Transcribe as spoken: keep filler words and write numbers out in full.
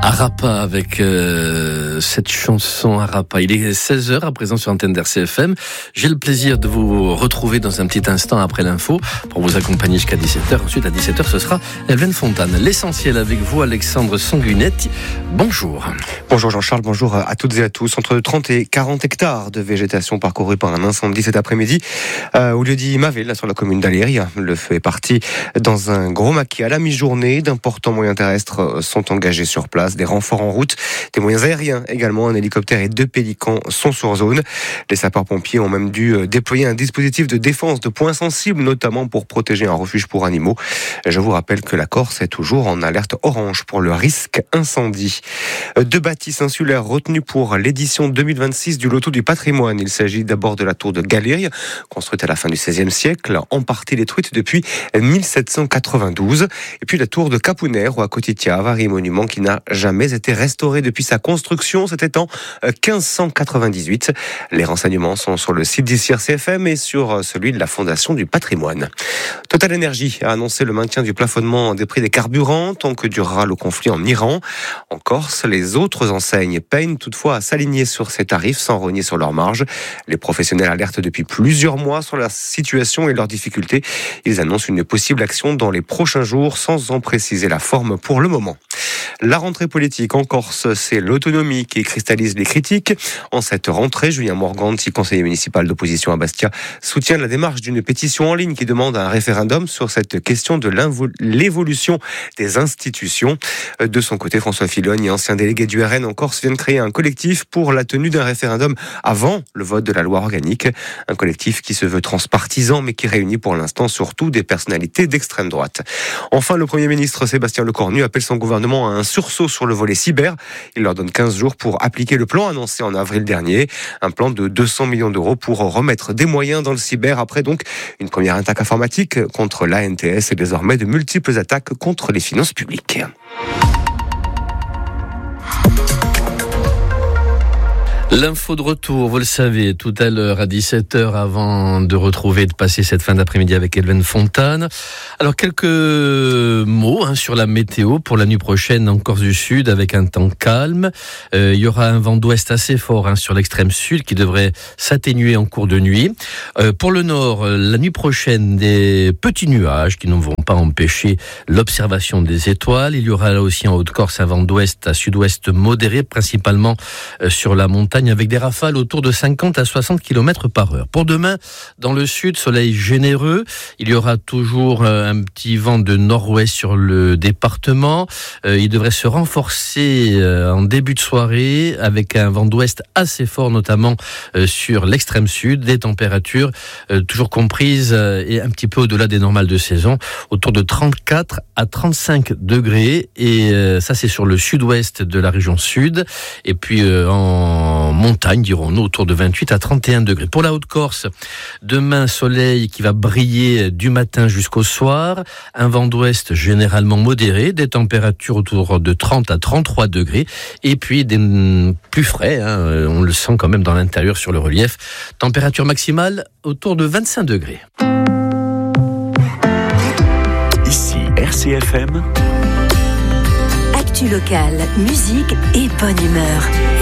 Arapa avec euh, cette chanson Arapa. Il est seize heures à présent sur antenne d'R C F M. J'ai le plaisir de vous retrouver dans un petit instant après l'info pour vous accompagner jusqu'à dix-sept heures. Ensuite à dix-sept heures ce sera Evelyne Fontane. L'essentiel avec vous Alexandre Sanguinetti. Bonjour. Bonjour Jean-Charles, bonjour à toutes et à tous. Entre trente et quarante hectares de végétation parcourus par un incendie cet après-midi euh, au lieu dit Mavé, là sur la commune d'Aléria. Le feu est parti dans un gros maquis à la mi-journée. D'importants moyens terrestres sont engagés sur place. Des renforts en route, des moyens aériens également, un hélicoptère et deux pélicans sont sur zone. Les sapeurs-pompiers ont même dû déployer un dispositif de défense de points sensibles, notamment pour protéger un refuge pour animaux. Je vous rappelle que la Corse est toujours en alerte orange pour le risque incendie. Deux bâtisses insulaires retenues pour l'édition deux mille vingt-six du Loto du patrimoine. Il s'agit d'abord de la tour de Galéria, construite à la fin du seizième siècle, en partie détruite depuis mille sept cent quatre-vingt-douze. Et puis la tour de Capuner ou à Cotitia, varie monument qui n'a jamais été restauré depuis sa construction. C'était en quinze cent quatre-vingt-dix-huit. Les renseignements sont sur le site d'ici R C F M et sur celui de la Fondation du patrimoine. Total Energy a annoncé le maintien du plafonnement des prix des carburants tant que durera le conflit en Iran. En Corse, les autres enseignes peinent toutefois à s'aligner sur ces tarifs sans rogner sur leurs marges. Les professionnels alertent depuis plusieurs mois sur la situation et leurs difficultés. Ils annoncent une possible action dans les prochains jours sans en préciser la forme pour le moment. La rentrée politique en Corse, c'est l'autonomie qui cristallise les critiques. En cette rentrée, Julien Morganti, conseiller municipal d'opposition à Bastia, soutient la démarche d'une pétition en ligne qui demande un référendum sur cette question de l'évolution des institutions. De son côté, François Fillogne, ancien délégué du R N en Corse, vient de créer un collectif pour la tenue d'un référendum avant le vote de la loi organique. Un collectif qui se veut transpartisan, mais qui réunit pour l'instant surtout des personnalités d'extrême droite. Enfin, le Premier ministre Sébastien Lecornu appelle son gouvernement à un sursaut sur le volet cyber. Il leur donne quinze jours pour appliquer le plan annoncé en avril dernier. Un plan de deux cents millions d'euros pour remettre des moyens dans le cyber après donc une première attaque informatique contre l'A N T S et désormais de multiples attaques contre les finances publiques. L'info de retour, vous le savez, tout à l'heure à dix-sept heures avant de retrouver, de passer cette fin d'après-midi avec Evelyne Fontane. Alors quelques mots hein, sur la météo pour la nuit prochaine en Corse du Sud avec un temps calme. Euh, il y aura un vent d'ouest assez fort hein, sur l'extrême sud qui devrait s'atténuer en cours de nuit. Euh, pour le nord, la nuit prochaine, des petits nuages qui ne vont pas empêcher l'observation des étoiles. Il y aura là aussi en Haute-Corse un vent d'ouest à sud-ouest modéré, principalement euh, sur la montagne, avec des rafales autour de cinquante à soixante kilomètres par heure. Pour demain, dans le sud, soleil généreux. Il y aura toujours un petit vent de nord-ouest sur le département. Euh, il devrait se renforcer euh, en début de soirée avec un vent d'ouest assez fort, notamment euh, sur l'extrême sud. Des températures euh, toujours comprises euh, et un petit peu au-delà des normales de saison, autour de trente-quatre à trente-cinq degrés. Et euh, ça, c'est sur le sud-ouest de la région sud. Et puis euh, en montagne, dirons-nous, autour de vingt-huit à trente et un degrés. Pour la Haute-Corse, demain, soleil qui va briller du matin jusqu'au soir, un vent d'ouest généralement modéré, des températures autour de trente à trente-trois degrés, et puis des plus frais, hein, on le sent quand même dans l'intérieur sur le relief, température maximale autour de vingt-cinq degrés. Ici R C F M. Actu locale, musique et bonne humeur.